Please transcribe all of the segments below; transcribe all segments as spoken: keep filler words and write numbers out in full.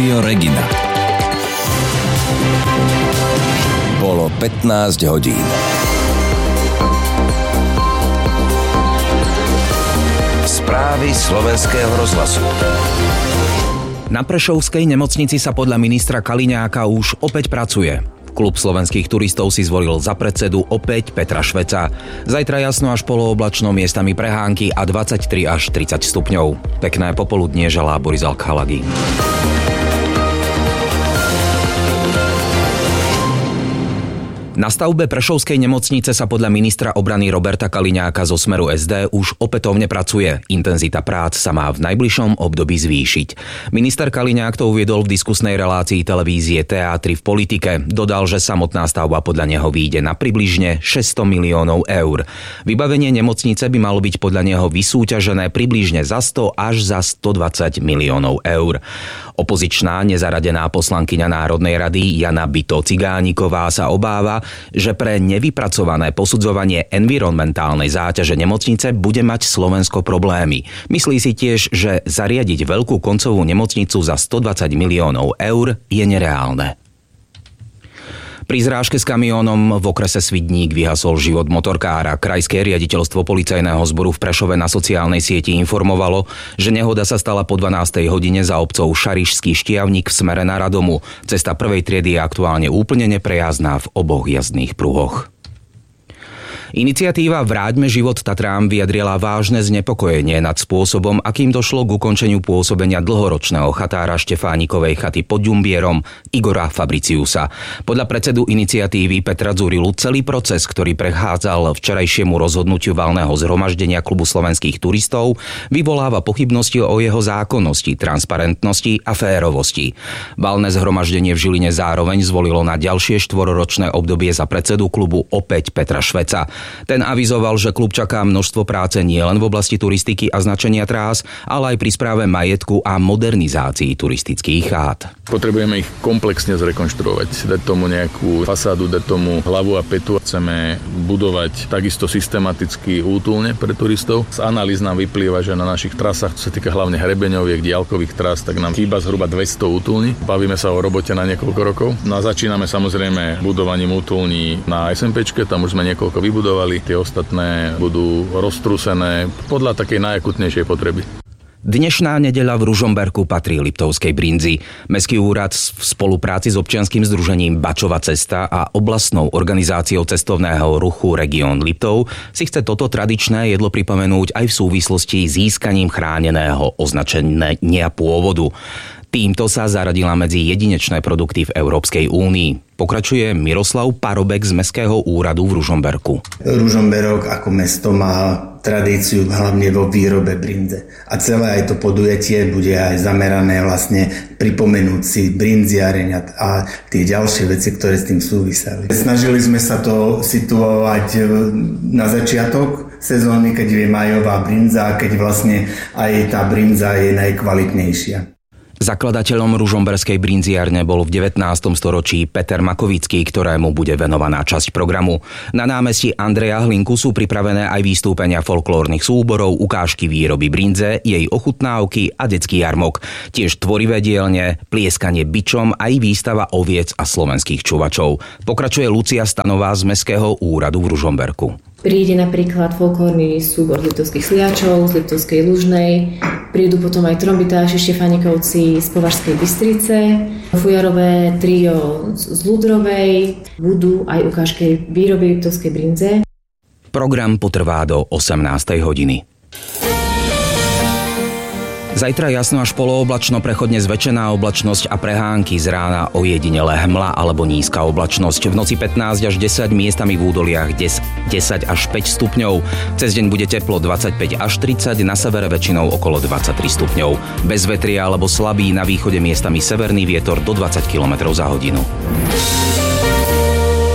Rádio Regina. Bolo pätnásť hodín. Správy slovenského rozhlasu. Na Prešovskej nemocnici sa podľa ministra Kaliňáka už opäť pracuje. Klub slovenských turistov si zvolil za predsedu opäť Petra Šveca. Zajtra jasno až polooblačno, miestami prehánky a dvadsaťtri až tridsať stupňov. Pekné popoludnie želá Boris Alkhalagi. Na stavbe Prešovskej nemocnice sa podľa ministra obrany Roberta Kaliňáka zo Smeru es dé už opätovne pracuje. Intenzita prác sa má v najbližšom období zvýšiť. Minister Kaliňák to uviedol v diskusnej relácii televízie Teátri v politike. Dodal, že samotná stavba podľa neho vyjde na približne šesťsto miliónov eur. Vybavenie nemocnice by malo byť podľa neho vysúťažené približne za sto až za stodvadsať miliónov eur. Opozičná nezaradená poslankyňa Národnej rady Jana Bito Cigániková sa obáva, že pre nevypracované posudzovanie environmentálnej záťaže nemocnice bude mať Slovensko problémy. Myslí si tiež, že zariadiť veľkú koncovú nemocnicu za stodvadsať miliónov eur je nereálne. Pri zrážke s kamiónom v okrese Svidník vyhasol život motorkára. Krajské riaditeľstvo policajného zboru v Prešove na sociálnej sieti informovalo, že nehoda sa stala po dvanástej hodine za obcov Šarišský Štiavnik v smere na Radomu. Cesta prvej triedy je aktuálne úplne neprejazdná v oboch jazdných pruhoch. Iniciatíva Vráťme život Tatrám vyjadrila vážne znepokojenie nad spôsobom, akým došlo k ukončeniu pôsobenia dlhoročného chatára Štefánikovej chaty pod Ďumbierom Igora Fabriciusa. Podľa predsedu iniciatívy Petra Dzurilu celý proces, ktorý prechádzal včerajšiemu rozhodnutiu valného zhromaždenia Klubu slovenských turistov, vyvoláva pochybnosti o jeho zákonnosti, transparentnosti a férovosti. Valné zhromaždenie v Žiline zároveň zvolilo na ďalšie štvororočné obdobie za predsedu klubu opäť Petra Šveca. Ten avizoval, že klub čaká množstvo práce nielen v oblasti turistiky a značenia trás, ale aj pri správe majetku a modernizácii turistických chát. Potrebujeme ich komplexne zrekonštruovať, dať tomu nejakú fasádu, dať tomu hlavu a petu. Chceme budovať takisto systematicky útulne pre turistov. Z analýz nám vyplýva, že na našich trasách, čo sa týka hlavne hrebeňoviek, diaľkových tras, tak nám chýba zhruba dvesto útulní. Bavíme sa o robote na niekoľko rokov. No a začíname samozrejme budovaním útulní na SMPčke, tam už sme niekoľko vybudovali. Tie ostatné budú roztrúsené podľa takej najakutnejšej potreby. Dnešná nedeľa v Ružomberku patrí Liptovskej Brindzi. Mestský úrad v spolupráci s občianskym združením Bačova cesta a oblastnou organizáciou cestovného ruchu Región Liptov si chce toto tradičné jedlo pripomenúť aj v súvislosti s získaním chráneného označenia pôvodu. Týmto sa zaradila medzi jedinečné produkty v Európskej únii. Pokračuje Miroslav Parobek z Mestského úradu v Ružomberku. Ružomberok ako mesto má tradíciu hlavne vo výrobe brindze. A celé aj to podujatie bude aj zamerané vlastne pripomenúť si brindziareň a tie ďalšie veci, ktoré s tým súviseli. Snažili sme sa to situovať na začiatok sezóny, keď je majová brindza a keď vlastne aj tá brindza je najkvalitnejšia. Zakladateľom ružomberskej brindziarne bol v devätnástom storočí Peter Makovický, ktorému bude venovaná časť programu. Na námestí Andreja Hlinku sú pripravené aj vystúpenia folklórnych súborov, ukážky výroby brindze, jej ochutnávky a detský jarmok. Tiež tvorivé dielne, plieskanie bičom aj výstava oviec a slovenských čuvačov. Pokračuje Lucia Stanová z Mestského úradu v Ružomberku. Príde napríklad folklórny súbor z Liptovských Sliačov, z Liptovskej Lužnej, prídu potom aj trombitáši Štefánikovci z Považskej Bystrice, fujarové trio z Ludrovej, budú aj ukážky výroby liptovskej brindze. Program potrvá do osemnástej hodiny. Zajtra jasno až polooblačno, prechodne zväčšená oblačnosť a prehánky, z rána ojedinele hmla alebo nízka oblačnosť. V noci pätnásť až desať, miestami v údoliach desať až päť stupňov. Cez deň bude teplo dvadsaťpäť až tridsať, na severe väčšinou okolo dvadsaťtri stupňov. Bez vetria alebo slabý, na východe miestami severný vietor do dvadsať kilometrov za hodinu.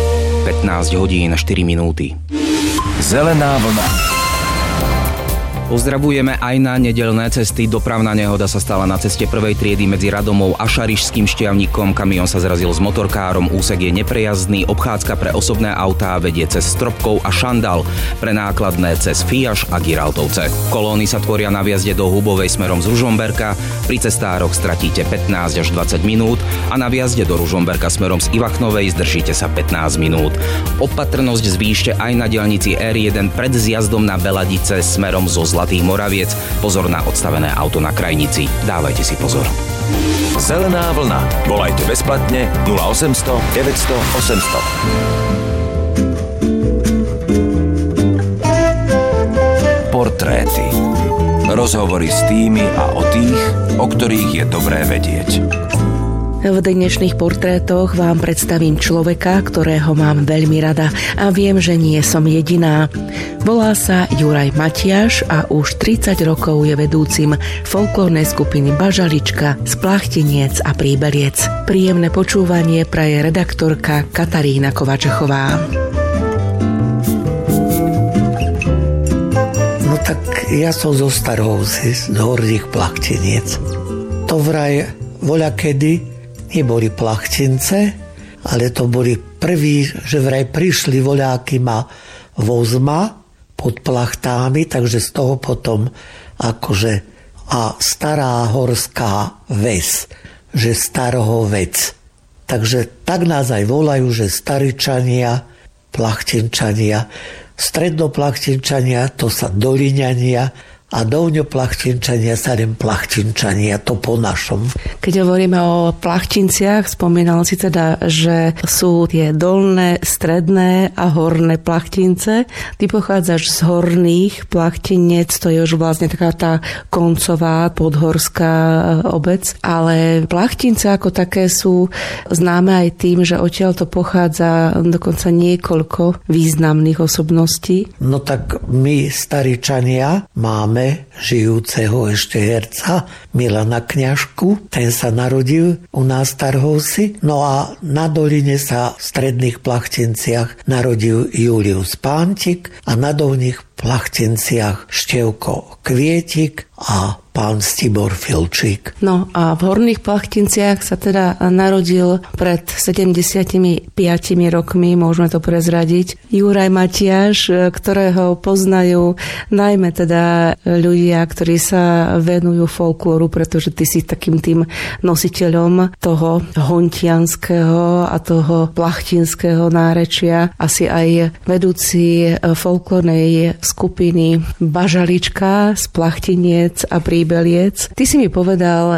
pätnásť hodín štyri minúty. Zelená vlna. Pozdravujeme aj na nedeľné cesty. Dopravná nehoda sa stala na ceste prvej triedy medzi Radomou a Šarišským Štiavnikom. Kamión sa zrazil s motorkárom, úsek je neprejazdný, obchádzka pre osobné autá vedie cez Stropkov a Šandal, pre nákladné cez Fiaš a Giraltovce. Kolóny sa tvoria na vjazde do Hubovej smerom z Ružomberka, pri cestároch stratíte pätnásť až dvadsať minút a na vjazde do Ružomberka smerom z Ivachnovej zdržíte sa pätnásť minút. Opatrnosť zvýšte aj na diaľnici er jeden pred zjazdom na Beladice smerom zo Zlatých Moraviec. Pozor na odstavené auto na krajnici. Dávajte si pozor. Zelená vlna. Volajte bezplatne nula osemsto deväťsto osemsto. Portréty. Rozhovory s tými a o tých, o ktorých je dobré vedieť. V dnešných portrétoch vám predstavím človeka, ktorého mám veľmi rada a viem, že nie som jediná. Volá sa Juraj Matiáš a už tridsať rokov je vedúcim folklórnej skupiny Bažalička z Plachtiniec a Príbeliec. Príjemné počúvanie praje redaktorka Katarína Kovačechová. No tak ja som zo Starohousy, z Horných Plachtiniec. To vraj voľakedy neboli Plachtince, ale to boli prví, že vraj prišli voľáky ma vozma pod plachtami, takže z toho potom akože a stará horská ves, že Starohovec. Takže tak nás aj volajú, že Staričania, Plachtinčania, Strednoplachtinčania, to sa Doliňania, a Dolňoplachtinčania sa len Plachtinčania, to po našom. Keď hovoríme o Plachtinciach, spomínal si teda, že sú tie dolné, stredné a horné Plachtince. Ty pochádzaš z Horných Plachtiniec, to je už vlastne taká tá koncová podhorská obec, ale Plachtince ako také sú známe aj tým, že odtiaľ to pochádza dokonca niekoľko významných osobností. No tak my Staričania máme žijúceho ešte herca Milana Kňažku. Ten sa narodil u nás v Starhousy. No a na doline sa v Stredných Plachtinciach narodil Julius Pántik a na Dolných Plachtinciach Števko Kvietik a pán Stibor Filčík. No a v Horných Plachtinciach sa teda narodil pred sedemdesiatimi piatimi rokmi, môžeme to prezradiť, Juraj Matiáš, ktorého poznajú najmä teda ľudia, ktorí sa venujú folklóru, pretože ty si takým tým nositeľom toho hontianského a toho plachtinského nárečia, asi aj vedúci folklórnej skupiny Bažalička z Plachtiniec a Príbeliec. Ty si mi povedal,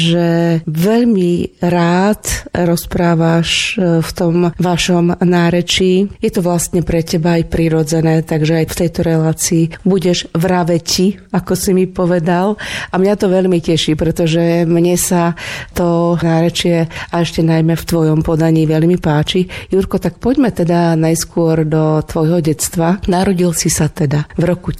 že veľmi rád rozprávaš v tom vašom nárečí. Je to vlastne pre teba aj prirodzené, takže aj v tejto relácii budeš vraveti, ako si mi povedal. A mňa to veľmi teší, pretože mne sa to nárečie a ešte najmä v tvojom podaní veľmi páči. Jurko, tak poďme teda najskôr do tvojho detstva. Narodil si sa teda v roku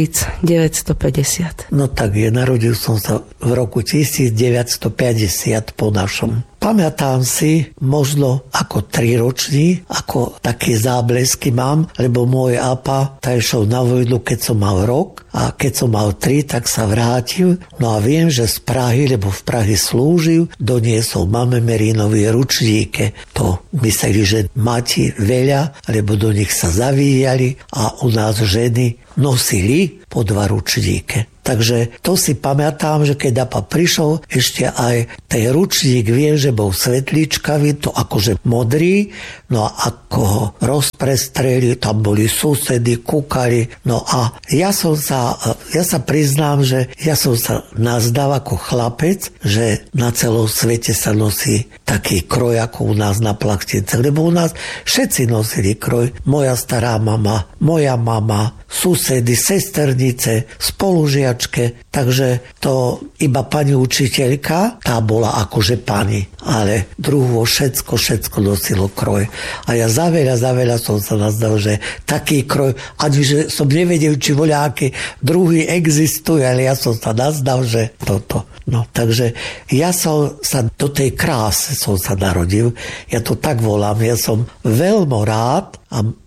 devätnásťstopäťdesiat. No tak je, narodil som sa v roku devätnásťstopäťdesiat po našom. Pamätám si možno ako triročný, ako také záblesky mám, lebo môj apa taj šol na vojnu, keď som mal rok a keď som mal tri, tak sa vrátil. No a viem, že z Prahy, lebo v Prahy slúžil, doniesol mame Merinovi ručníke. To mysleli, že mati veľa, lebo do nich sa zavíjali a u nás ženy nosili po dva ručníke. Takže to si pamätám, že keď apa prišiel, ešte aj ten ručník, viem, že bol svetličkavý, to akože modrý, no a ako ho rozprestreli, tam boli susedy, kúkali, no a ja som sa, ja sa priznám, že ja som sa nazdal ako chlapec, že na celom svete sa nosí taký kroj, ako u nás na Plachtincach, lebo u nás všetci nosili kroj. Moja stará mama, moja mama, susedy, sesternice, spolužiačke, takže to iba pani učiteľka, tá bola akože pani, ale druhú všetko, všetko nosilo kroj. A ja za veľa, za veľa som sa nazdal, že taký kroj, ani že som nevedel, či voľaký druhý existuje, ale ja som sa nazdal, že toto. No, takže ja som sa do tej krásy som sa narodil, ja to tak volám, ja som veľmi rád a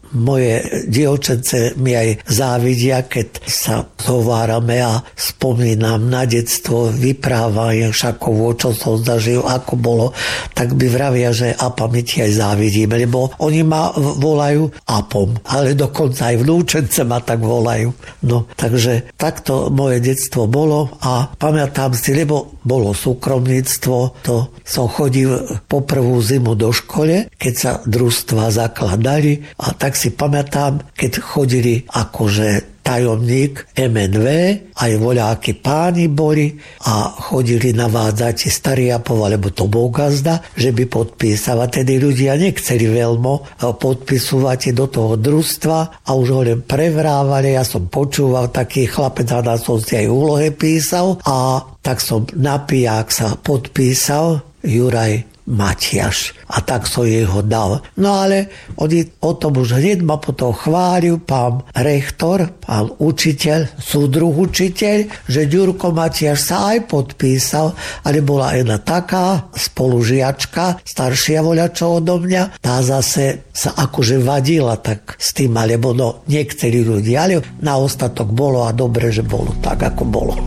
moje dievčence mi aj závidia, keď sa zhovárame a spomínam na detstvo, vyprávanie Šakovo, čo som zažil, ako bolo, tak by vravia, že apa my ti aj závidíme, lebo oni ma volajú apom, ale dokonca aj vnúčence ma tak volajú. No, takže takto moje detstvo bolo a pamätám si, lebo bolo súkromníctvo, to som chodil po prvú zimu do škole, keď sa družstva zakladali a tak si pamätám, keď chodili akože tajomník em en vé, aj voľáky páni boli a chodili navádzať Stariapov, alebo to bol gazda, že by podpísal. A tedy ľudia nechceli veľmi podpisovať do toho družstva a už ho len prevrávali. Ja som počúval taký chlapec, a na som si aj úlohe písal a tak som na piják sa podpísal Juraj Matiaš. A tak som jej ho dal. No ale oni o tom už hneď ma potom chválil pán rektor, pán učiteľ, súdruh učiteľ, že Ďurko Matiaš sa aj podpísal, ale bola jedna taká spolužiačka, staršia voľačo odo mňa, tá zase sa akože vadila tak s tým, alebo no niektorí ľudia, ale na ostatok bolo a dobre, že bolo tak, ako bolo.